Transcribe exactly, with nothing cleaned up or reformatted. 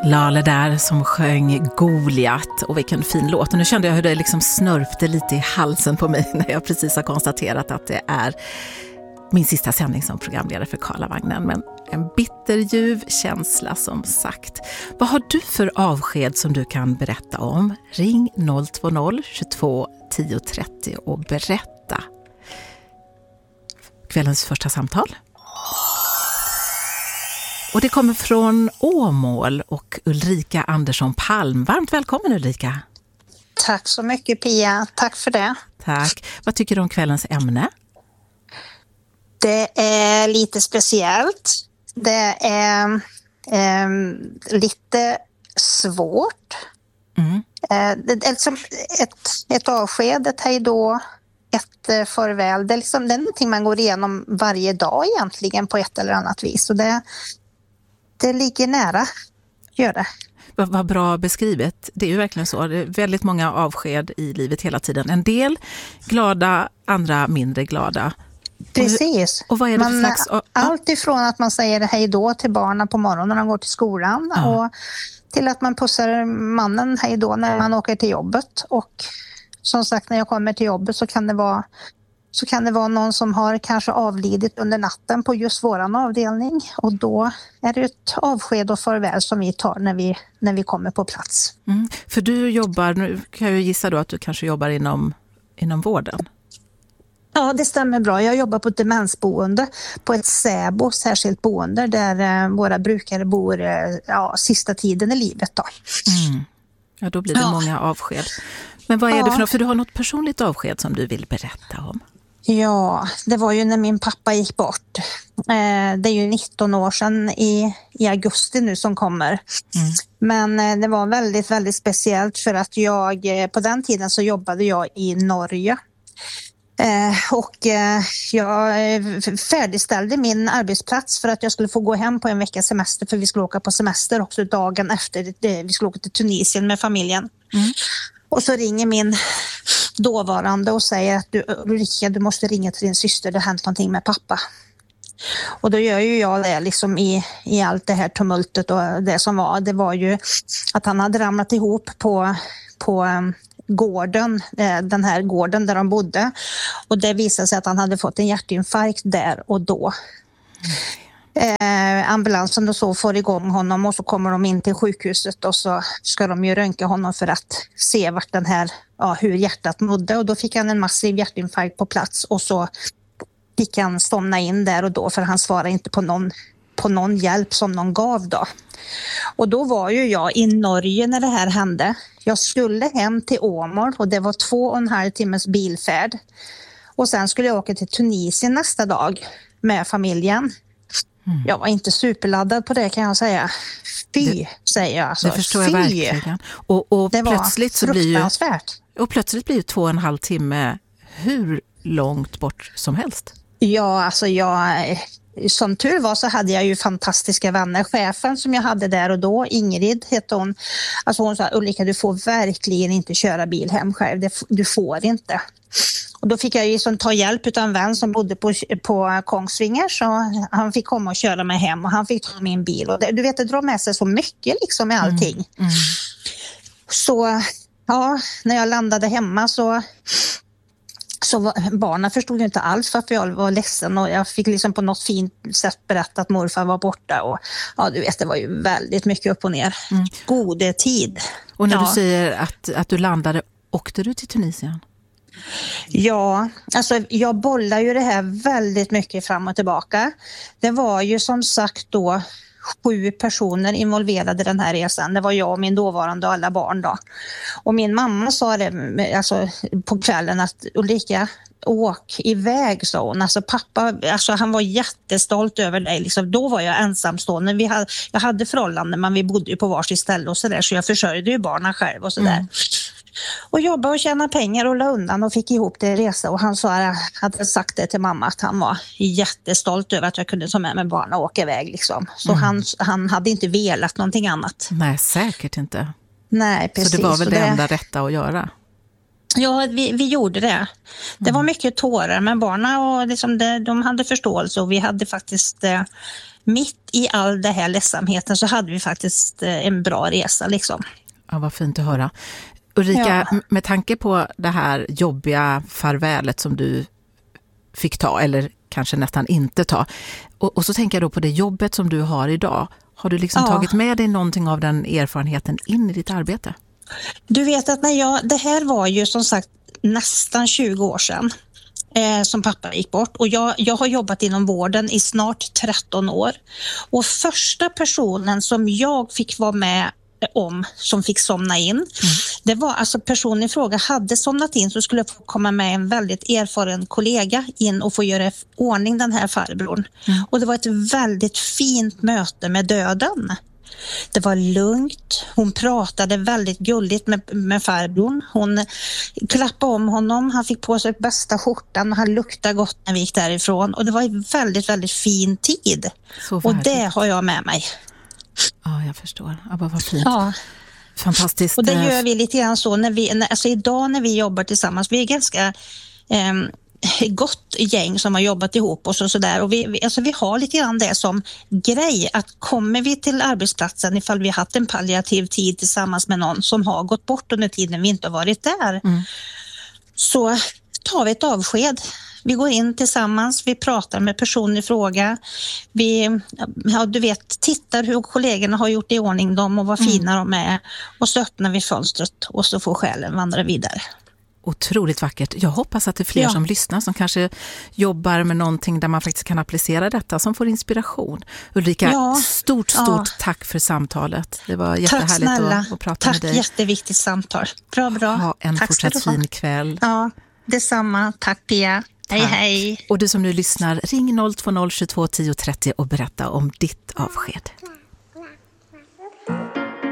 Lale där som sjöng Goliat, och vilken fin låt. Och nu kände jag hur det liksom snörpte lite i halsen på mig när jag precis har konstaterat att det är min sista sändning som programledare för Karlavagnen. Men en bitterljuv känsla som sagt. Vad har du för avsked som du kan berätta om? Ring noll två noll tjugotvå tio trettio och berätta. Kvällens första samtal. Och det kommer från Åmål och Ulrika Andersson Palm. Varmt välkommen Ulrika. Tack så mycket Pia, tack för det. Tack. Vad tycker du om kvällens ämne? Det är lite speciellt. Det är eh, lite svårt. Mm. Eh, det är liksom ett, ett avsked, ett hejdå, ett eh, farväl. Det är, liksom, det är någonting man går igenom varje dag egentligen på ett eller annat vis. Och det Det ligger nära, gör det. Vad, vad bra beskrivet. Det är ju verkligen så. Det är väldigt många avsked i livet hela tiden. En del glada, andra mindre glada. Precis. Och, och vad är det för man, slags... Och, allt ifrån att man säger hej då till barnen på morgonen när de går till skolan. Ja. Och till att man pussar mannen hej då när man åker till jobbet. Och som sagt, när jag kommer till jobbet så kan det vara... så kan det vara någon som har kanske avlidit under natten på just våran avdelning. Och då är det ett avsked och farväl som vi tar när vi, när vi kommer på plats. Mm. För du jobbar, nu kan jag gissa då att du kanske jobbar inom, inom vården. Ja, det stämmer bra. Jag jobbar på ett demensboende, på ett SÄBO, särskilt boende, där eh, våra brukare bor eh, ja, sista tiden i livet då. Mm. Ja, då blir det ja. många avsked. Men vad är ja. det för något? För du har något personligt avsked som du vill berätta om. Ja, det var ju när min pappa gick bort. Eh, det är ju nitton år sedan i, i augusti nu som kommer. Mm. Men eh, det var väldigt, väldigt speciellt för att jag, eh, på den tiden så jobbade jag i Norge. Eh, och eh, jag färdigställde min arbetsplats för att jag skulle få gå hem på en veckas semester, för vi skulle åka på semester också dagen efter det, vi skulle åka till Tunisien med familjen. Mm. Och så ringer min dåvarande och säger att du, Ulrika, du måste ringa till din syster, det har hänt någonting med pappa. Och då gör ju jag det liksom i, i allt det här tumultet, och det som var, det var ju att han hade ramlat ihop på, på um, gården, den här gården där de bodde. Och det visade sig att han hade fått en hjärtinfarkt där och då. Eh, ambulansen och så får igång honom, och så kommer de in till sjukhuset och så ska de ju röntga honom för att se vart den här, ja, hur hjärtat mådde. Och då fick han en massiv hjärtinfarkt på plats, och så fick han somna in där och då, för han svarade inte på någon, på någon hjälp som någon gav då. Och då var ju jag i Norge när det här hände. Jag skulle hem till Åmål och det var två och en halv timmes bilfärd. Och sen skulle jag åka till Tunisien nästa dag med familjen. Mm. Jag var inte superladdad på det, kan jag säga. Fy, det, säger jag. Alltså. Det förstår jag Fy. verkligen. Och, och, det plötsligt var så blir ju, och plötsligt blir ju två och en halv timme hur långt bort som helst. Ja, alltså jag... Som tur var så hade jag ju fantastiska vänner. Chefen som jag hade där och då, Ingrid hette hon. Alltså hon sa, Ulrika, du får verkligen inte köra bil hem själv. Det, du får inte. Och då fick jag ju som ta hjälp av en vän som bodde på, på Kongsvinger, så han fick komma och köra mig hem, och han fick ta min bil. Och det, du vet, det drar med sig så mycket liksom med allting. Mm. Mm. Så ja, när jag landade hemma så... Så var, barnen förstod ju inte alls varför jag var ledsen, och jag fick liksom på något fint sätt berätta att morfar var borta, och ja, du vet, det var ju väldigt mycket upp och ner. Mm. Gode tid. Och när ja. du säger att, att du landade, åkte du till Tunisien? Ja, alltså jag bollar ju det här väldigt mycket fram och tillbaka. Det var ju som sagt då sju personer involverade i den här resan. Det var jag och min dåvarande och alla barn då. Och min mamma sa det alltså, på kvällen att Ulrika, åk iväg, sa hon. Alltså pappa, alltså, han var jättestolt över dig. Liksom, då var jag ensamstående. Vi hade, jag hade förhållanden, men vi bodde ju på varsitt ställe och sådär, så jag försörjde ju barnen själv och sådär. Mm. Och jobbade och tjänade pengar och la undan och fick ihop det resa. Och han sa, hade sagt det till mamma, att han var jättestolt över att jag kunde ta med mig barn och åka iväg. Liksom. Så mm. han, han hade inte velat någonting annat. Nej, säkert inte. Nej, precis. Så det var väl så det det enda rätta att göra? Ja, vi, vi gjorde det. Det mm. var mycket tårar med barnen, och liksom det, de hade förståelse, och vi hade faktiskt... Eh, mitt i all det här ledsamheten så hade vi faktiskt en bra resa liksom. Ja, vad fint att höra. Ulrika, Ja. med tanke på det här jobbiga farvälet som du fick ta, eller kanske nästan inte ta, och, och så tänker jag då på det jobbet som du har idag. Har du liksom Ja. tagit med dig någonting av den erfarenheten in i ditt arbete? Du vet att när jag, det här var ju som sagt nästan tjugo år sedan eh, som pappa gick bort, och jag, jag har jobbat inom vården i snart tretton år, och första personen som jag fick vara med om som fick somna in, mm. det var alltså personen i fråga hade somnat in, så skulle få komma med en väldigt erfaren kollega in och få göra ordning den här farbrorn. Mm. Och det var ett väldigt fint möte med döden. Det var lugnt, hon pratade väldigt gulligt med, med farbrorn, hon klappade om honom, han fick på sig bästa skjortan och han luktade gott när vi gick därifrån, och det var en väldigt, väldigt fin tid. Och det har jag med mig. Ja, jag förstår. Ja, vad fint. Ja. Fantastiskt. Och det gör vi lite grann så när vi, alltså idag när vi jobbar tillsammans, vi är ganska eh, gott gäng som har jobbat ihop oss och sådär, och vi, vi, alltså vi har lite grann det som grej att kommer vi till arbetsplatsen ifall vi har haft en palliativ tid tillsammans med någon som har gått bort under tiden vi inte har varit där, mm. så tar vi ett avsked. Vi går in tillsammans, vi pratar med personen i fråga, vi, ja, du vet, tittar hur kollegorna har gjort i ordning dem och vad fina mm. de är, och så öppnar vi fönstret och så får själen vandra vidare. Otroligt vackert. Jag hoppas att det är fler ja. som lyssnar som kanske jobbar med någonting där man faktiskt kan applicera detta, som får inspiration. Ulrika, ja. stort, stort ja. tack för samtalet. Det var jättehärligt att, att prata tack, med dig. Tack, jätteviktigt samtal. Bra, bra. Ha en tack fortsatt fin kväll. Ja, detsamma. Tack, Pia. Hej, tack. Hej. Och du som nu lyssnar, ring noll två noll tjugotvå tio trettio och berätta om ditt avsked.